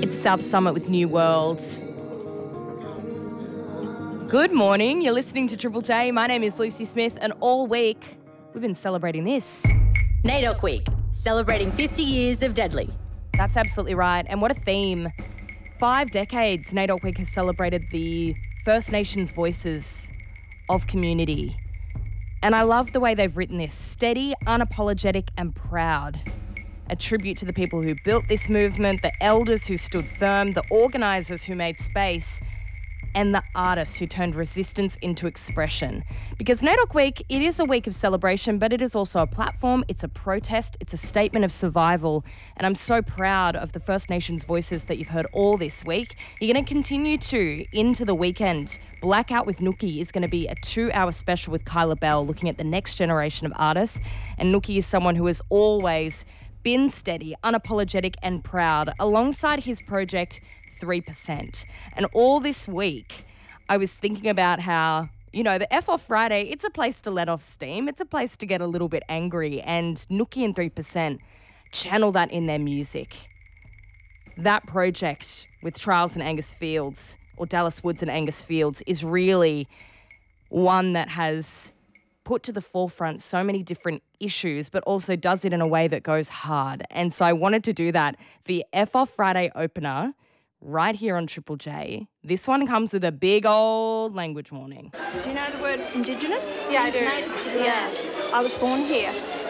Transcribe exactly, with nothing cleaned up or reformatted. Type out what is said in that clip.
It's South Summit with New World. Good morning. You're listening to Triple J. My name is Lucy Smith, and all week we've been celebrating this. NAIDOC Week, celebrating fifty years of Deadly. That's absolutely right. And what a theme. Five decades, NAIDOC Week has celebrated the First Nations voices of community. And I love the way they've written this. Steady, unapologetic and proud. A tribute to the people who built this movement, the elders who stood firm, the organisers who made space, and the artists who turned resistance into expression. Because NAIDOC Week, it is a week of celebration, but it is also a platform, it's a protest, it's a statement of survival. And I'm so proud of the First Nations voices that you've heard all this week. You're going to continue to into the weekend. Blackout with Nookie is going to be a two-hour special with Kyla Bell, looking at the next generation of artists. And Nookie is someone who has always been steady, unapologetic and proud, alongside his project three percent. And all this week, I was thinking about how, you know, the F Off Friday, it's a place to let off steam. It's a place to get a little bit angry. And Nookie and three percent channel that in their music. That project with Trials and Angus Fields, or Dallas Woods and Angus Fields, is really one that has put to the forefront so many different issues, but also does it in a way that goes hard. And so I wanted to do that for your F Off Friday opener right here on Triple J. This one comes with a big old language warning. Do you know the word Indigenous? Yeah, I do. Native to the Yeah. land. I was born here.